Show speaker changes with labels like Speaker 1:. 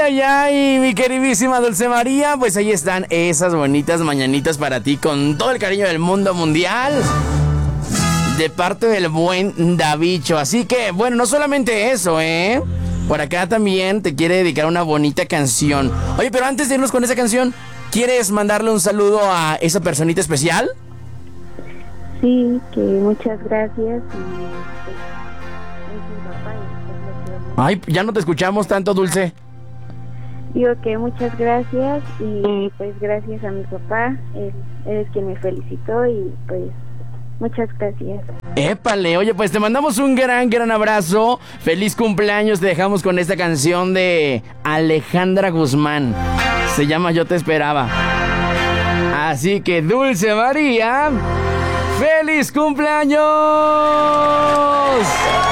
Speaker 1: ay, ay, mi queridísima Dulce María, pues ahí están esas bonitas mañanitas para ti con todo el cariño del mundo mundial. De parte del buen Davicho. Así que, bueno, no solamente eso, por acá también te quiere dedicar una bonita canción. Oye, pero antes de irnos con esa canción, ¿quieres mandarle un saludo a esa personita especial?
Speaker 2: Sí, que muchas gracias. Y pues, es mi papá y pues lo quiero mucho.
Speaker 1: Ay, ya no te escuchamos tanto, Dulce.
Speaker 2: Digo que muchas gracias y pues gracias a mi papá. Él es quien me felicitó y pues muchas gracias.
Speaker 1: Épale, oye, pues te mandamos un gran abrazo. Feliz cumpleaños, te dejamos con esta canción de Alejandra Guzmán. Se llama Yo te esperaba. Así que, Dulce María, ¡feliz cumpleaños!